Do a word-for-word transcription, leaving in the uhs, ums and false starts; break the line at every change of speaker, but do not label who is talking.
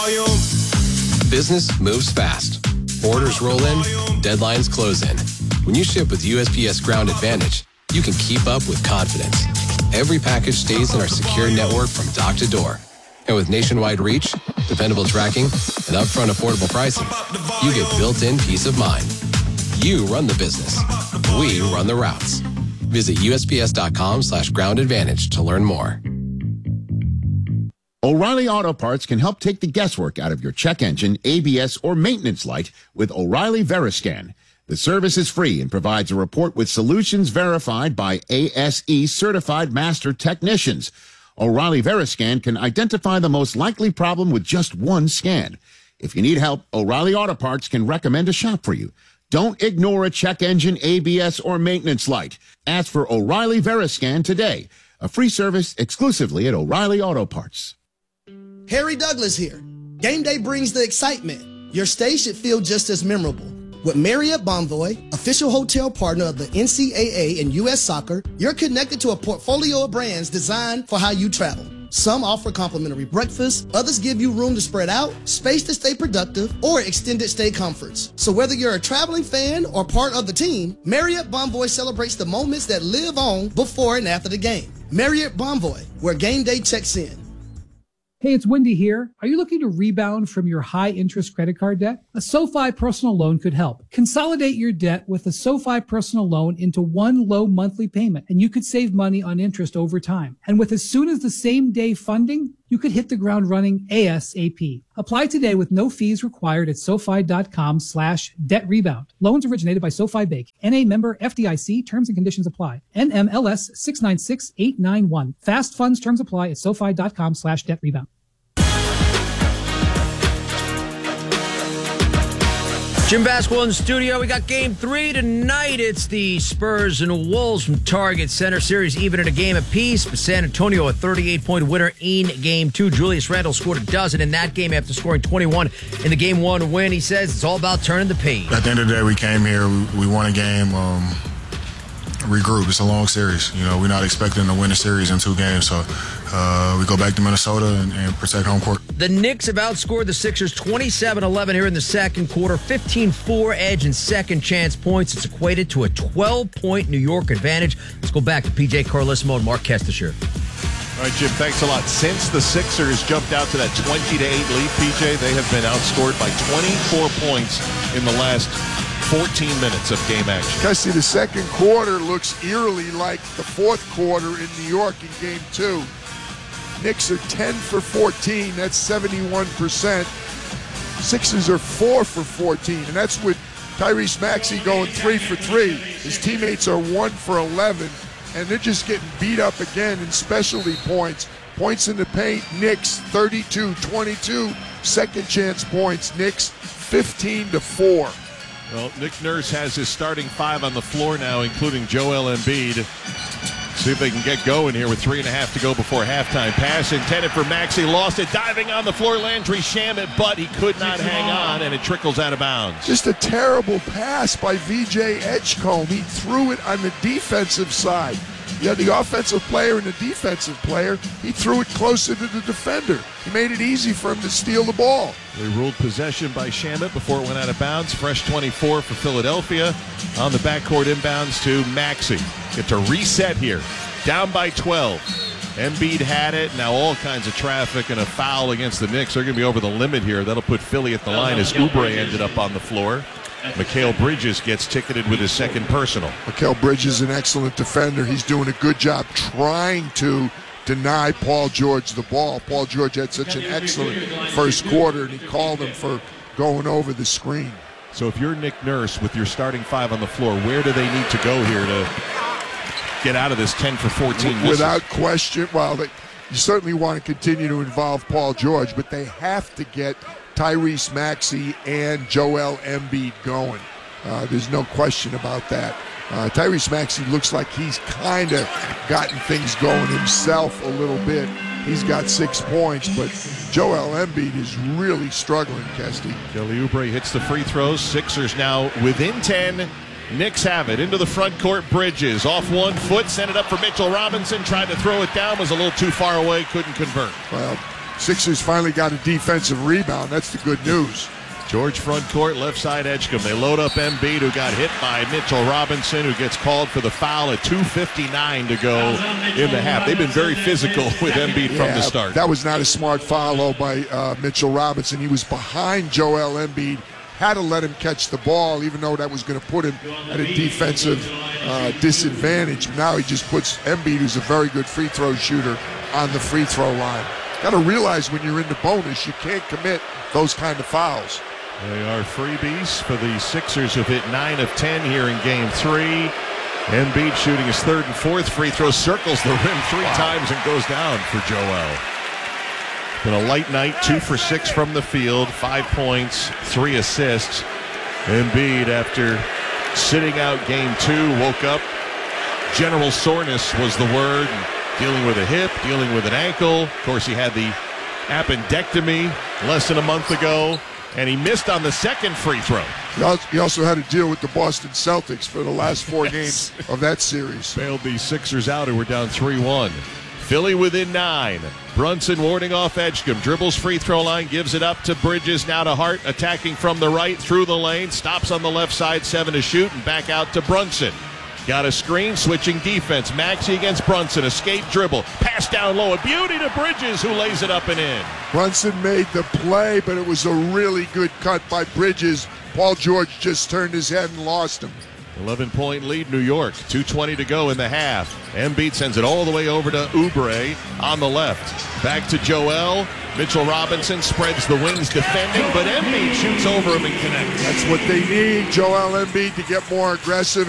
Business moves fast. Orders roll in, deadlines close in. When you ship with U S P S Ground Advantage, you can keep up with confidence. Every package stays in our secure network from dock to door. And with nationwide reach, dependable tracking, and upfront affordable pricing, you get built-in peace of mind. You run the business. We run the routes. Visit USPS.com slash ground advantage to learn more.
O'Reilly Auto Parts can help take the guesswork out of your check engine, A B S, or maintenance light with O'Reilly Veriscan. The service is free and provides a report with solutions verified by A S E certified master technicians. O'Reilly Veriscan can identify the most likely problem with just one scan. If you need help, O'Reilly Auto Parts can recommend a shop for you. Don't ignore a check engine, A B S, or maintenance light. Ask for O'Reilly Veriscan today. A free service exclusively at O'Reilly Auto Parts.
Harry Douglas here. Game day brings the excitement. Your stay should feel just as memorable. With Marriott Bonvoy, official hotel partner of the N C double A and U S Soccer, you're connected to a portfolio of brands designed for how you travel. Some offer complimentary breakfast, others give you room to spread out, space to stay productive, or extended stay comforts. So whether you're a traveling fan or part of the team, Marriott Bonvoy celebrates the moments that live on before and after the game. Marriott Bonvoy, where game day checks in.
Hey, it's Wendy here. Are you looking to rebound from your high-interest credit card debt? A SoFi personal loan could help. Consolidate your debt with a SoFi personal loan into one low monthly payment, and you could save money on interest over time. And with as soon as the same day funding, you could hit the ground running ASAP. Apply today with no fees required at SoFi.com slash debt rebound. Loans originated by SoFi Bank. N A member F D I C. Terms and conditions apply. N M L S six nine six eight nine one. Fast funds terms apply at SoFi.com slash debt rebound.
Jim Basketball in the studio. We got game three tonight. It's the Spurs and Wolves from Target Center. Series even at a game apiece. But San Antonio, a thirty-eight point winner in game two. Julius Randle scored a dozen in that game after scoring twenty-one in the game one win. He says it's all about turning the page.
At the end of the day, we came here. We, we won a game. Um, regroup. It's a long series. You know, we're not expecting to win a series in two games. So uh, we go back to Minnesota and, and protect home court.
The Knicks have outscored the Sixers twenty-seven eleven here in the second quarter. fifteen four edge and second chance points. It's equated to a twelve point New York advantage. Let's go back to P J Carlesimo and Mark Kestisher.
All right, Jim, thanks a lot. Since the Sixers jumped out to that twenty to eight lead, P J, they have been outscored by twenty-four points in the last fourteen minutes of game action.
I see the second quarter looks eerily like the fourth quarter in New York in game two. Knicks are ten for fourteen. That's seventy-one percent. Sixers are four for fourteen, and that's with Tyrese Maxey going three for three. His teammates are one for eleven, and they're just getting beat up again in specialty points. Points in the paint, Knicks thirty-two twenty-two. Second chance points, Knicks fifteen to four.
Well, Nick Nurse has his starting five on the floor now, including Joel Embiid. See if they can get going here with three and a half to go before halftime. Pass intended for Maxey, lost it, diving on the floor, Landry Shamet, but he could not hang on, and it trickles out of bounds.
Just a terrible pass by V J Edgecombe. He threw it on the defensive side. You had the offensive player and the defensive player. He threw it closer to the defender. He made it easy for him to steal the ball.
They ruled possession by Shamet before it went out of bounds. Fresh twenty-four for Philadelphia. On the backcourt inbounds to Maxey. Get to reset here. Down by twelve. Embiid had it. Now all kinds of traffic and a foul against the Knicks. They're going to be over the limit here. That'll put Philly at the line as Oubre ended up on the floor. Mikal Bridges gets ticketed with his second personal.
Mikal Bridges is an excellent defender. He's doing a good job trying to deny Paul George the ball. Paul George had such an excellent first quarter, and he called him for going over the screen.
So if you're Nick Nurse with your starting five on the floor, where do they need to go here to get out of this ten for fourteen misses?
Without question, well, they, you certainly want to continue to involve Paul George, but they have to get Tyrese Maxey and Joel Embiid going. Uh, there's no question about that. Uh, Tyrese Maxey looks like he's kind of gotten things going himself a little bit. He's got six points, but Joel Embiid is really struggling, Kesty.
Kelly Oubre hits the free throws. Sixers now within ten. Knicks have it. Into the front court, Bridges. Off one foot, sent it up for Mitchell Robinson. Tried to throw it down, was a little too far away, couldn't convert.
Well, Sixers finally got a defensive rebound. That's the good news.
George front court, left side Edgecombe. They load up Embiid, who got hit by Mitchell Robinson, who gets called for the foul at two fifty-nine to go in the half. They've been very physical with Embiid
yeah,
from the start.
That was not a smart foul by uh, Mitchell Robinson. He was behind Joel Embiid. Had to let him catch the ball, even though that was going to put him at a defensive uh, disadvantage. Now he just puts Embiid, who's a very good free throw shooter, on the free throw line. Got to realize when you're in the bonus, you can't commit those kind of fouls.
They are freebies for the Sixers, who've hit nine of ten here in game three. Embiid shooting his third and fourth free throws, circles the rim three wow. times and goes down for Joel. Been a light night, two for six from the field, five points, three assists. Embiid, after sitting out game two, woke up. General soreness was the word. Dealing with a hip, dealing with an ankle. Of course, he had the appendectomy less than a month ago. And he missed on the second free throw.
He also had to deal with the Boston Celtics for the last four yes. games of that series.
Bailed the Sixers out, who were down three one. Philly within nine. Brunson warding off Edgecombe. Dribbles free throw line, gives it up to Bridges. Now to Hart, attacking from the right, through the lane. Stops on the left side, seven to shoot, and back out to Brunson. Got a screen, switching defense. Maxey against Brunson. Escape dribble. Pass down low. A beauty to Bridges, who lays it up and in.
Brunson made the play, but it was a really good cut by Bridges. Paul George just turned his head and lost him.
eleven-point lead, New York. two twenty to go in the half. Embiid sends it all the way over to Oubre on the left. Back to Joel. Mitchell Robinson spreads the wings defending, but Embiid shoots over him and connects.
That's what they need, Joel Embiid, to get more aggressive.